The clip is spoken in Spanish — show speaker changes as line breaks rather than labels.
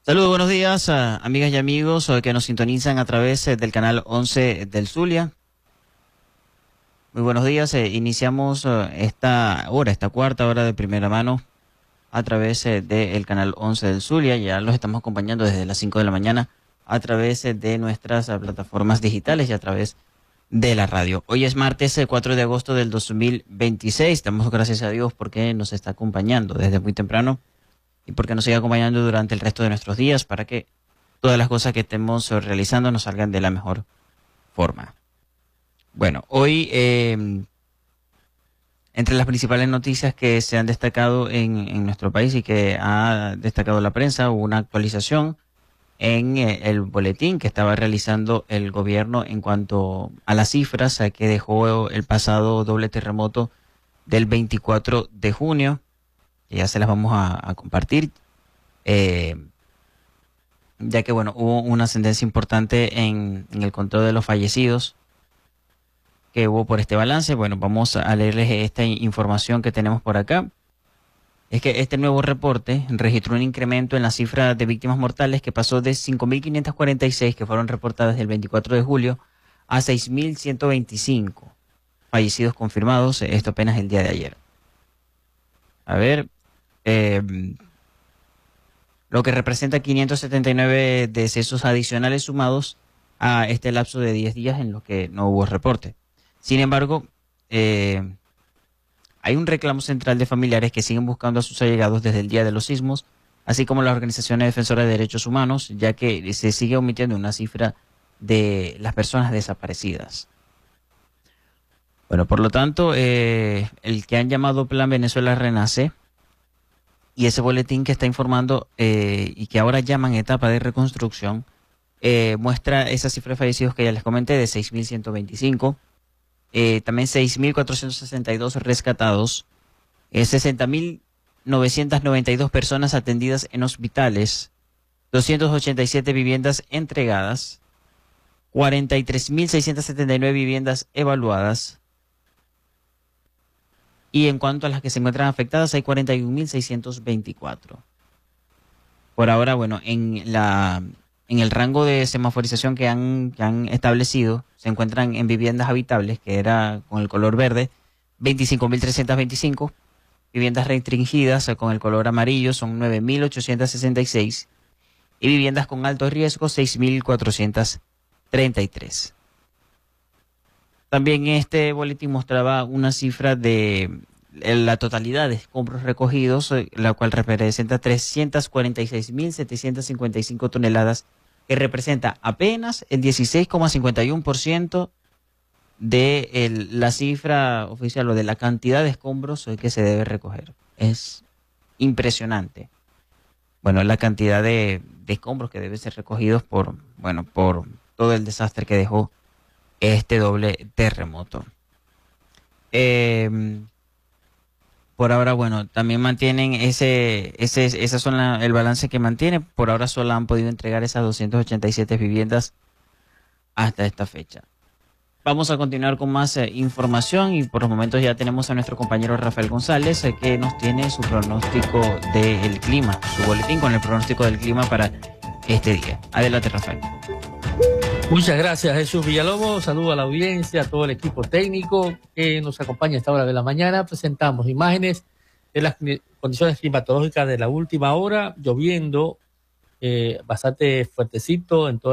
Saludos, buenos días, amigas y amigos que nos sintonizan a través del canal 11 del Zulia. Muy buenos días, iniciamos esta cuarta hora de primera mano a través del canal 11 del Zulia. Ya los estamos acompañando desde las 5 de la mañana a través de nuestras plataformas digitales y a través de la radio. Hoy es martes 4 de agosto del 2026. Damos gracias a Dios porque nos está acompañando desde muy temprano y porque nos sigue acompañando durante el resto de nuestros días para que todas las cosas que estemos realizando nos salgan de la mejor forma. Bueno, hoy entre las principales noticias que se han destacado en nuestro país y que ha destacado la prensa, hubo una actualización en el boletín que estaba realizando el gobierno en cuanto a las cifras que dejó el pasado doble terremoto del 24 de junio. Ya se las vamos a compartir, ya que bueno, hubo una ascendencia importante en el conteo de los fallecidos que hubo por este balance. Bueno, vamos a leerles esta información que tenemos por acá. Es que este nuevo reporte registró un incremento en la cifra de víctimas mortales que pasó de 5.546 que fueron reportadas el 24 de julio a 6.125 fallecidos confirmados, esto apenas el día de ayer. A ver, lo que representa 579 decesos adicionales sumados a este lapso de 10 días en los que no hubo reporte. Sin embargo, hay un reclamo central de familiares que siguen buscando a sus allegados desde el día de los sismos, así como las organizaciones defensoras de derechos humanos, ya que se sigue omitiendo una cifra de las personas desaparecidas. Bueno, por lo tanto, el que han llamado Plan Venezuela Renace y ese boletín que está informando y que ahora llaman etapa de reconstrucción, muestra esa cifra de fallecidos que ya les comenté de 6.125. También 6.462 rescatados, 60.992 personas atendidas en hospitales, 287 viviendas entregadas, 43.679 viviendas evaluadas, y en cuanto a las que se encuentran afectadas hay 41.624. Por ahora, bueno, en el rango de semaforización que han establecido, se encuentran en viviendas habitables, que era con el color verde, 25.325. Viviendas restringidas con el color amarillo son 9.866. Y viviendas con alto riesgo, 6.433. También este boletín mostraba una cifra de la totalidad de escombros recogidos, la cual representa 346.755 toneladas, que representa apenas el 16,51% de la cifra oficial o de la cantidad de escombros que se debe recoger. Es impresionante. Bueno, la cantidad de escombros que deben ser recogidos por todo el desastre que dejó este doble terremoto. Por ahora, bueno, también mantienen esas son el balance que mantiene. Por ahora solo han podido entregar esas 287 viviendas hasta esta fecha. Vamos a continuar con más información y por los momentos ya tenemos a nuestro compañero Rafael González que nos tiene su pronóstico del clima, su boletín con el pronóstico del clima para este día. Adelante, Rafael.
Muchas gracias, Jesús Villalobos. Saludo a la audiencia, a todo el equipo técnico que nos acompaña a esta hora de la mañana. Presentamos imágenes de las condiciones climatológicas de la última hora, lloviendo bastante fuertecito en toda